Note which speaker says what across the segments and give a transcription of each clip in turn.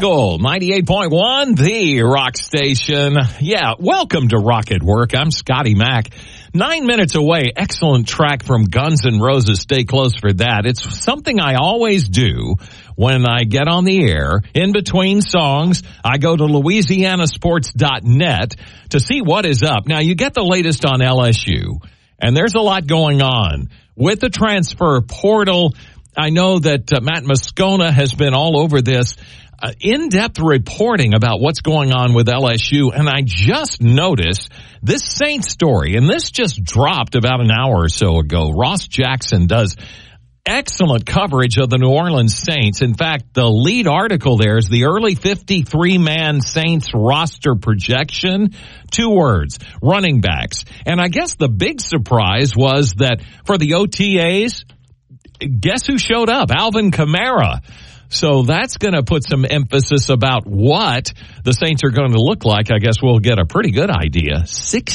Speaker 1: Eagle 98.1, the rock station. Yeah, welcome to Rock at Work. I'm Scotty Mack. 9 minutes away. Excellent track from Guns N' Roses. Stay close for that. It's something I always do when I get on the air. In between songs, I go to LouisianaSports.net to see what is up. Now, you get the latest on LSU, and there's a lot going on with the transfer portal. I know that Matt Moscona has been all over this in-depth reporting about what's going on with LSU, and I just noticed this Saints story, and this just dropped about an hour or so ago. Ross Jackson does excellent coverage of the New Orleans Saints. In fact, the lead article there is the early 53-man Saints roster projection. 2 words, running backs. And I guess the big surprise was that for the OTAs, guess who showed up? Alvin Kamara. So that's going to put some emphasis about what the Saints are going to look like. I guess we'll get a pretty good idea.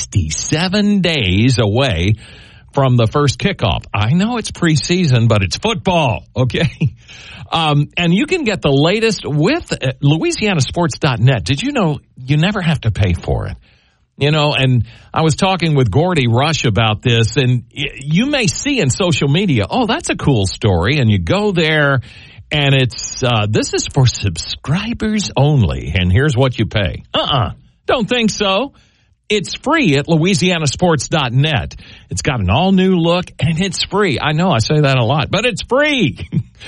Speaker 1: 67 days away from the first kickoff. I know it's preseason, but it's football, okay? And you can get the latest with LouisianaSports.net. Did you know you never have to pay for it? You know, and I was talking with Gordy Rush about this, and you may see in social media, oh, that's a cool story, and you go there, and it's, this is for subscribers only, and here's what you pay. Don't think so. It's free at LouisianaSports.net. It's got an all-new look, and it's free. I know I say that a lot, but it's free.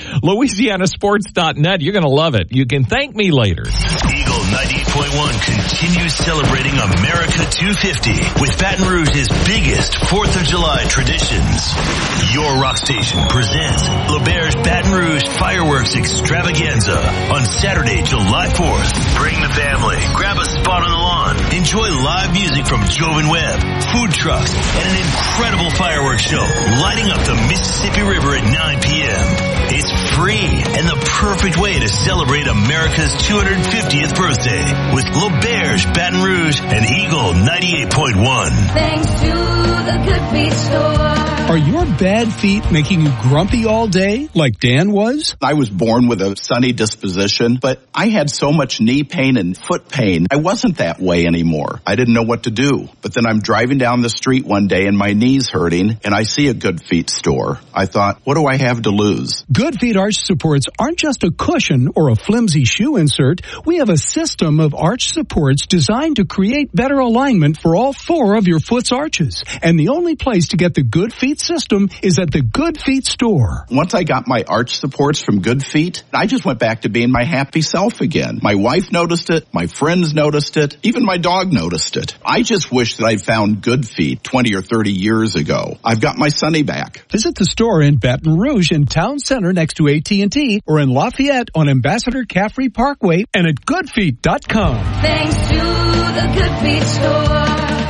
Speaker 1: LouisianaSports.net. You're going to love it. You can thank me later.
Speaker 2: Eagle 98.1 continues celebrating America 250 with Baton Rouge's biggest 4th of July traditions. Your rock station presents L'Auberge Baton Rouge Fireworks Extravaganza on Saturday, July 4th. Bring the family, grab a spot on the lawn, enjoy live music from Jovan Webb, food trucks, and an incredible fireworks show lighting up the Mississippi River at 9 p.m. It's free and the perfect way to celebrate America's 250th birthday with L'Auberge Baton Rouge and Eagle 98.1.
Speaker 3: Thanks to the Good Feet store.
Speaker 4: Are your bad feet making you grumpy all day like Dan was?
Speaker 5: I was born with a sunny disposition, but I had so much knee pain and foot pain. I wasn't that way anymore. I didn't know what to do. But then I'm driving down the street one day and my knee's hurting and I see a Good Feet store. I thought, what do I have to lose?
Speaker 4: Good Feet arch supports aren't just a cushion or a flimsy shoe insert. We have a system of arch supports designed to create better alignment for all 4 of your foot's arches. And the only place to get the Good Feet system is at the Good Feet store.
Speaker 5: Once I got my arch supports from Good Feet, I just went back to being my happy self again. My wife noticed it, my friends noticed it, even my dog noticed it. I just wish that I'd found Good Feet 20 or 30 years ago. I've got my Sonny back.
Speaker 4: Visit the store in Baton Rouge in Town Center next to AT&T or in Lafayette on Ambassador Caffrey Parkway and at goodfeet.com.
Speaker 3: Thanks to the Good Feet store.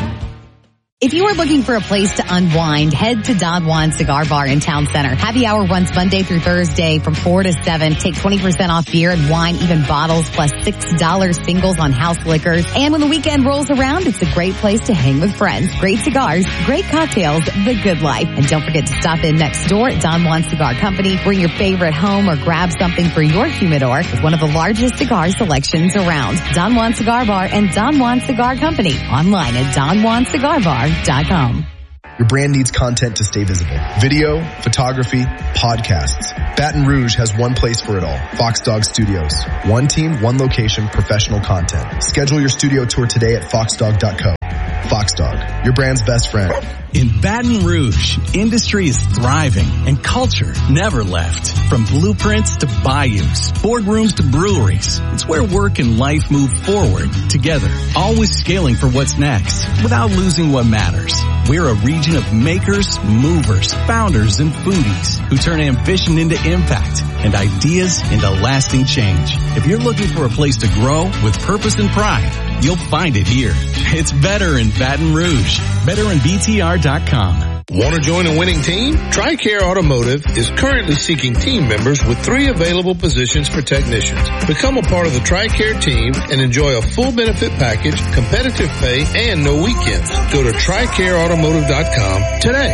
Speaker 6: If you are looking for a place to unwind, head to Don Juan Cigar Bar in Town Center. Happy hour runs Monday through Thursday from 4 to 7. Take 20% off beer and wine, even bottles, plus $6 singles on house liquors. And when the weekend rolls around, it's a great place to hang with friends. Great cigars, great cocktails, the good life. And don't forget to stop in next door at Don Juan Cigar Company. Bring your favorite home or grab something for your humidor with one of the largest cigar selections around. Don Juan Cigar Bar and Don Juan Cigar Company. Online at DonJuanCigarBar.com.
Speaker 7: Your brand needs content to stay visible. Video, photography, podcasts. Baton Rouge has one place for it all. Fox Dog Studios. One team, one location, professional content. Schedule your studio tour today at foxdog.co. Fox Dog, your brand's best friend.
Speaker 8: In Baton Rouge, industry is thriving and culture never left. From blueprints to bayous, boardrooms to breweries, it's where work and life move forward together, always scaling for what's next without losing what matters. We're a region of makers, movers, founders, and foodies who turn ambition into impact and ideas into lasting change. If you're looking for a place to grow with purpose and pride, you'll find it here. It's better in Baton Rouge. Better in BTR.com.
Speaker 9: Want to join a winning team? TRICARE Automotive is currently seeking team members with 3 available positions for technicians. Become a part of the TRICARE team and enjoy a full benefit package, competitive pay, and no weekends. Go to TRICAREAutomotive.com today.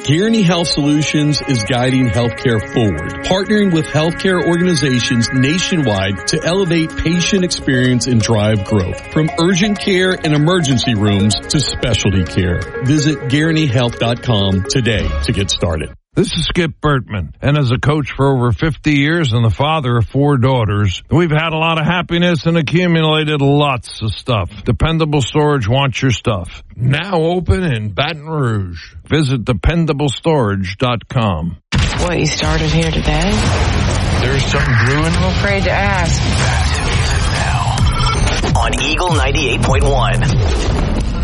Speaker 10: Guaranty Health Solutions is guiding healthcare forward, partnering with healthcare organizations nationwide to elevate patient experience and drive growth. From urgent care and emergency rooms to specialty care. Visit GuarantyHealth.com today to get started.
Speaker 11: This is Skip Bertman, and as a coach for over 50 years and the father of 4 daughters, we've had a lot of happiness and accumulated lots of stuff. Dependable Storage wants your stuff. Now open in Baton Rouge. Visit DependableStorage.com.
Speaker 12: What, you started here today?
Speaker 11: There's something brewing?
Speaker 12: I'm afraid to ask.
Speaker 2: Now on Eagle 98.1.